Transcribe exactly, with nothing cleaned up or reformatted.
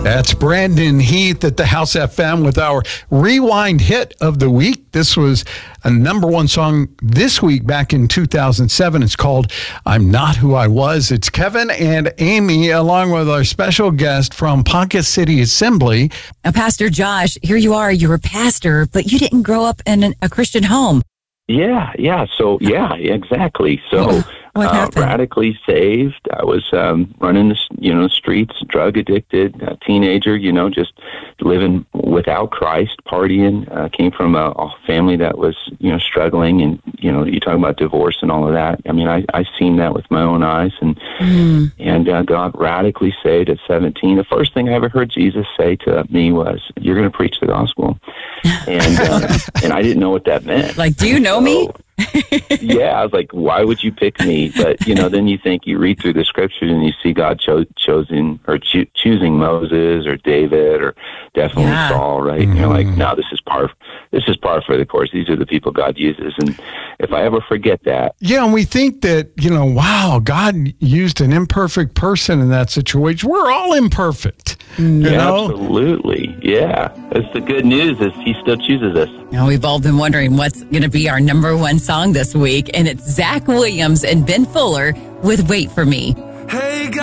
That's Brandon Heath at the House F M with our Rewind hit of the week. This was a number one song this week back in two thousand seven. It's called I'm Not Who I Was. It's Kevin and Amy along with our special guest from Ponca City Assembly. Now, Pastor Josh, here you are. You're a pastor, but you didn't grow up in an, a Christian home. Yeah, yeah. So, yeah, exactly. So, what uh, happened? radically saved. I was um, running the you know streets, drug addicted, a teenager. You know, just living without Christ, partying. Uh, came from a, a family that was you know struggling, and you know you talk about divorce and all of that. I mean, I I seen that with my own eyes, and mm. and uh, got radically saved at seventeen. The first thing I ever heard Jesus say to me was, "You're going to preach the gospel," and uh, and I didn't know what that meant. Like, do you know so, me? Yeah, I was like, why would you pick me? But, you know, then you think, you read through the scriptures and you see God cho- choosing or cho- choosing Moses or David or definitely yeah. Saul, right? Mm-hmm. And you're like, no, this is par, this is par for the course. These are the people God uses. And if I ever forget that. Yeah, and we think that, you know, wow, God used an imperfect person in that situation. We're all imperfect. You yeah, know? Absolutely. Yeah. That's the good news is he still chooses us. Now, we've all been wondering what's going to be our number one song this week, and it's Zach Williams and Ben Fuller with Wait For Me. Hey,